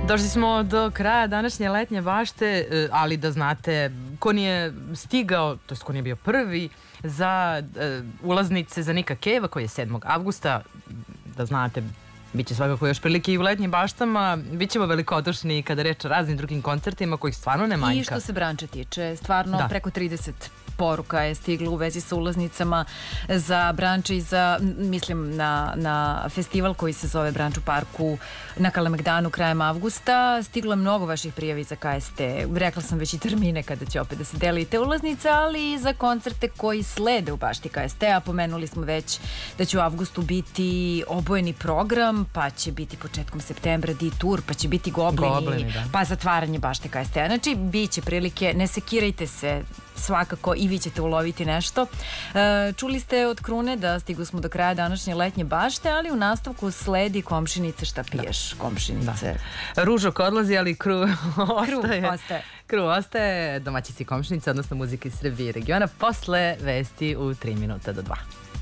Došli smo do kraja današnje letnje bašte, ali da znate, ko nije stigao, to jest ko nije bio prvi za ulaznice za Nika Cave-a koji je 7. avgusta, da znate, bit će svakako još prilike i u letnjim baštama. Bićemo velikodušni kada reč o raznim drugim koncertima kojih stvarno ne manjka. I što se Branča tiče, stvarno preko 30 poruka je stiglo u vezi sa ulaznicama za Branča i za, mislim, na festival koji se zove Branč u parku na Kalemegdanu krajem avgusta. Stiglo je mnogo vaših prijavi za KST. Rekla sam već i termine kada će opet da se delite ulaznice, ali i za koncerte koji slede u bašti KST-a. Pomenuli smo već da će u avgustu biti obojeni program, pa će biti početkom septembra D-Tour, pa će biti Goblini, pa zatvaranje bašte KST-a. Znači, bit će prilike, ne sekirajte se, svakako i vi ćete uloviti nešto. Čuli ste od Krune da stigu smo do kraja današnje letnje bašte, ali u nastavku sledi Komšinice, šta piješ, Komšinice. Ružo odlazi, ali Kru ostaje. Kru ostaje, domaćici Komšinice, odnosno muzike iz Srbije i regiona, posle vesti u 3 minuta do 2.